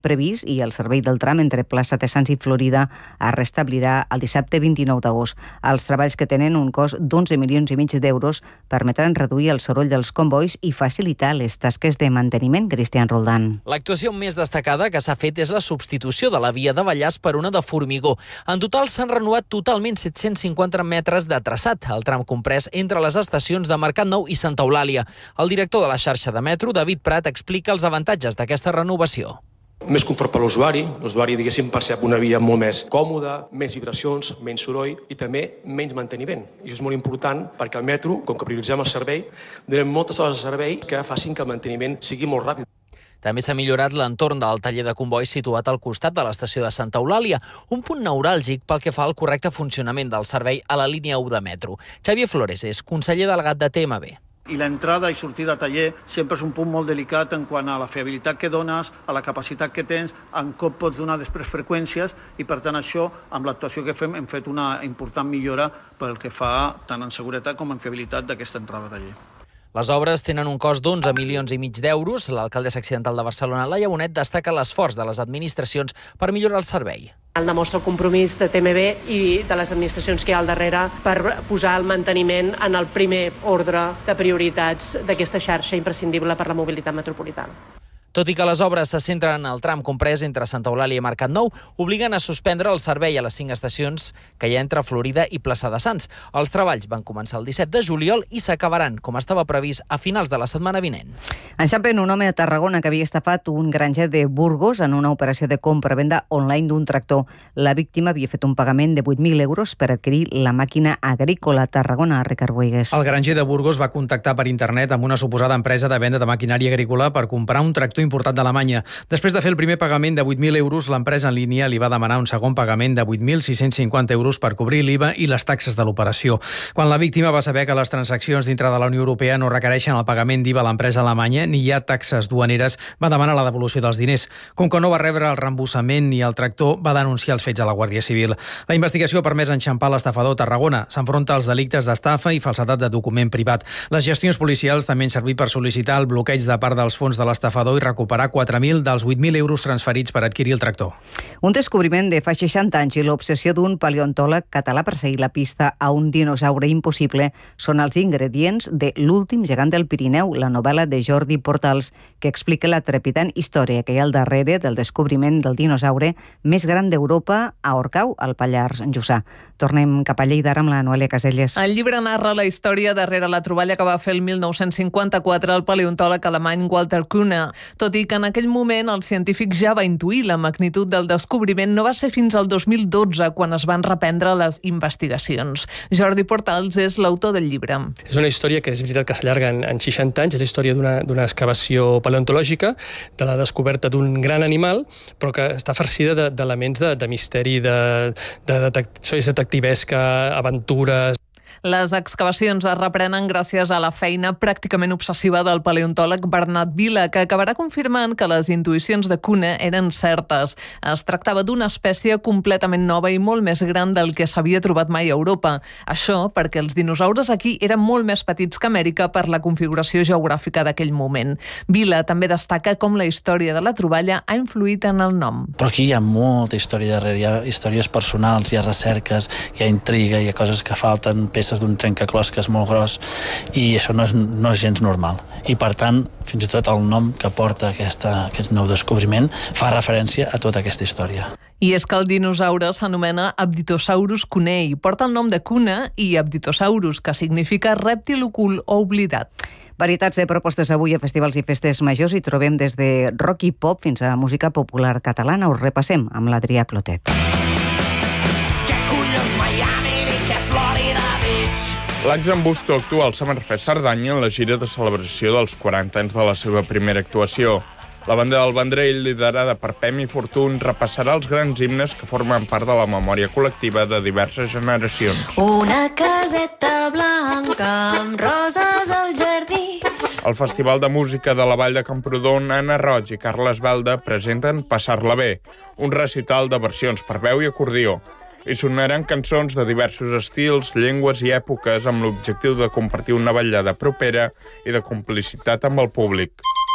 previst i el servei del tram entre plaça de Sants i Florida es restablirà el dissabte 29 d'agost. Els treballs, que tenen un cost d'11,5 milions d'euros, permetran reduir el soroll dels convois i facilitar les tasques de manteniment. Cristian Roldán. L'actuació més destacada que s'ha fet és la substitució de la via de Vallàs per una de formigó. En total s'han renovat totalment 750 metres de traçat, el tram comprès entre les estacions de Mercat Nou i Santa Eulàlia. El director de la xarxa de metro, David Prat, explica els avantatges d'aquesta renovació. Més confort per l'usuari, diguéssim, percep una via molt més còmoda, menys vibracions, menys soroll i també menys manteniment. I això és molt important perquè el metro, com que prioritzem el servei, donem moltes hores de servei que facin que el manteniment sigui molt ràpid. També s'ha millorat l'entorn del taller de convois situat al costat de l'estació de Santa Eulàlia, un punt neuràlgic pel que fa al correcte funcionament del servei a la línia 1 de metro. Xavier Flores és conseller delegat de TMB. I l'entrada i sortida a taller sempre és un punt molt delicat en quant a la fiabilitat que dones, a la capacitat que tens, en cop pots donar després freqüències i per tant això, amb l'actuació que fem, hem fet una important millora pel que fa tant en seguretat com en fiabilitat d'aquesta entrada a taller. Les obres tenen un cost d'11,5 milions d'euros. L'alcaldessa accidental de Barcelona, Laia Bonet, destaca l'esforç de les administracions per millorar el servei. El demostra el compromís de TMB i de les administracions que hi ha al darrere per posar el manteniment en el primer ordre de prioritats d'aquesta xarxa imprescindible per la mobilitat metropolitana. Tot i que les obres se centren en el tram comprès entre Santa Eulàlia i Mercat Nou, obliguen a suspendre el servei a les 5 estacions que hi ha entre Florida i Plaça de Sants. Els treballs van començar el 17 de juliol i s'acabaran, com estava previst, a finals de la setmana vinent. Enxampen un home de Tarragona que havia estafat un granger de Burgos en una operació de compra-venda online d'un tractor. La víctima havia fet un pagament de 8.000 euros per adquirir la màquina agrícola a Tarragona. Ricard Boigues. El granger de Burgos va contactar per internet amb una suposada empresa de venda de maquinària agrícola per comprar un tractor importat d'Alemanya. Després de fer el primer pagament de 8.000 euros, l'empresa en línia li va demanar un segon pagament de 8.650 euros per cobrir l'IVA i les taxes de l'operació. Quan la víctima va saber que les transaccions dintre de la Unió Europea no requereixen el pagament d'IVA a l'empresa alemanya ni hi ha taxes duaneres, va demanar la devolució dels diners. Com que no va rebre el reemborsament ni el tractor, va denunciar els fets a la Guàrdia Civil. La investigació ha permès enxampar l'estafador a Tarragona. S'enfronta als delictes d'estafa i falsedat de document privat. Les gestions policials també han servit per sol·licitar el bloqueig de part dels fons de l'estafador i recuperar 4.000 dels 8.000 euros transferits per adquirir el tractor. Un descobriment de fa 60 anys i l'obsessió d'un paleontòleg català per seguir la pista a un dinosaure impossible són els ingredients de L'últim gegant del Pirineu, la novel·la de Jordi Portals, que explica la trepidant història que hi ha al darrere del descobriment del dinosaure més gran d'Europa a Orcau, al Pallars Jussà. Tornem cap a Lleida amb la Noelia Caselles. El llibre narra la història darrere la troballa que va fer el 1954 el paleontòleg alemany Walter Kühne. Tot i que en aquell moment el científic ja va intuir la magnitud del descobriment, no va ser fins al 2012 quan es van reprendre les investigacions. Jordi Portals és l'autor del llibre. És una història que és veritat que s'allarga en 60 anys, és la història d'una excavació paleontològica, de la descoberta d'un gran animal, però que està farcida d'elements de misteri, de detectivesca, aventures. Les excavacions es reprenen gràcies a la feina pràcticament obsessiva del paleontòleg Bernat Vila, que acabarà confirmant que les intuïcions de Kühne eren certes. Es tractava d'una espècie completament nova i molt més gran del que s'havia trobat mai a Europa. Això perquè els dinosaures aquí eren molt més petits que Amèrica per la configuració geogràfica d'aquell moment. Vila també destaca com la història de la troballa ha influït en el nom. Però aquí hi ha molta història darrere, hi ha històries personals, hi ha recerques, hi ha intriga, hi ha coses que falten, peces d'un trencaclosques molt gros, i això no és gens normal. I per tant, fins i tot el nom que porta aquest nou descobriment fa referència a tota aquesta història. I és que el dinosaure s'anomena Apatosaurus cunei, porta el nom de Kühne i Apatosaurus, que significa rèptil ocult o oblidat. Varietats de propostes avui a festivals i festes majors i trobem des de rock i pop fins a música popular catalana. Us repassem amb l'Adrià Clotet. L'Axambusto actua al Summerfest Cerdanya en la gira de celebració dels 40 anys de la seva primera actuació. La banda del Vendrell, liderada per Pemi Fortuny, repassarà els grans himnes que formen part de la memòria col·lectiva de diverses generacions. Una caseta blanca amb roses al jardí. El Festival de Música de la Vall de Camprodon, Anna Roig i Carles Balda presenten Passar-la bé, un recital de versions per veu i acordió. Hi sonaran cançons de diversos estils, llengües i èpoques amb l'objectiu de compartir una vetllada propera i de complicitat amb el públic.